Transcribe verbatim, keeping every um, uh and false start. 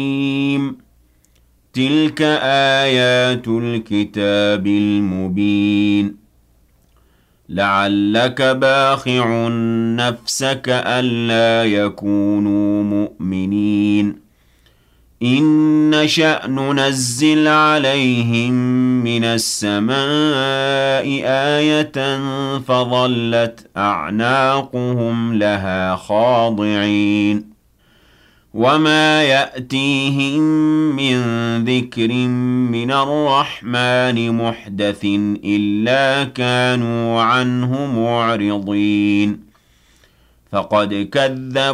تِلْكَ آيَاتُ الْكِتَابِ الْمُبِينِ لَعَلَّكَ بَاخِعٌ نَفْسَكَ أَلَّا يَكُونُوا مُؤْمِنِينَ إِن نَّشَأْ نُنَزِّلْ عَلَيْهِم مِّنَ السَّمَاءِ آيَةً فَظَلَّتْ أَعْنَاقُهُمْ لَهَا خَاضِعِينَ وَمَا يَأْتِيهِم مِّن ذِكْرٍ مِّنَ الرَّحْمَٰنِ مُحْدَثٍ إِلَّا كَانُوا عَنْهُ مُعْرِضِينَ فَقَدْ كَذَّبُوا